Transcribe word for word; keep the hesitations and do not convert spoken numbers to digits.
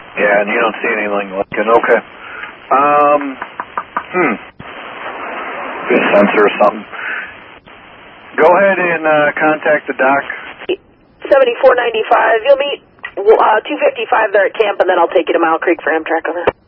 Yeah, and you don't see anything looking. Okay. Um, hmm. Be a sensor or something. Go ahead and uh, contact the doc. seventy-four ninety-five. You'll meet uh, two fifty-five there at camp, and then I'll take you to Mile Creek for Amtrak. Over.